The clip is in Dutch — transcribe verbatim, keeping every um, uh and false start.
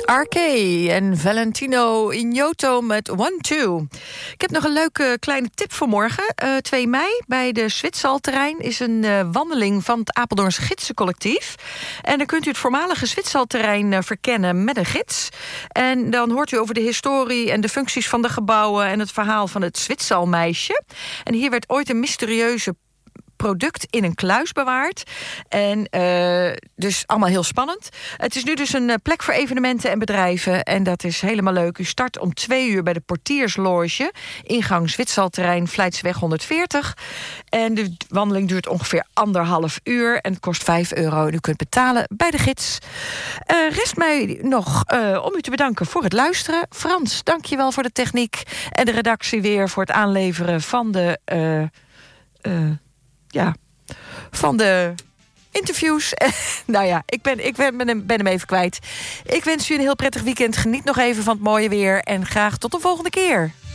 R K en Valentino Ignoto met One Two. Ik heb nog een leuke kleine tip voor morgen. Uh, twee mei bij de Zwitserterrein is een uh, wandeling van het Apeldoorns Gidsencollectief. En dan kunt u het voormalige Zwitserterrein uh, verkennen met een gids. En dan hoort u over de historie en de functies van de gebouwen en het verhaal van het Zwitsermeisje. En hier werd ooit een mysterieuze product in een kluis bewaard. En uh, dus allemaal heel spannend. Het is nu dus een plek voor evenementen en bedrijven. En dat is helemaal leuk. U start om twee uur bij de Portiersloge. Ingang Zwitserterrein, Vlijtseweg honderdveertig. En de wandeling duurt ongeveer anderhalf uur. En het kost vijf euro. En u kunt betalen bij de gids. Uh, rest mij nog uh, om u te bedanken voor het luisteren. Frans, dank je wel voor de techniek. En de redactie weer voor het aanleveren van de... Uh, uh, Ja, van de interviews. Nou ja, ik, ben, ik ben, ben hem even kwijt. Ik wens u een heel prettig weekend. Geniet nog even van het mooie weer. En graag tot de volgende keer.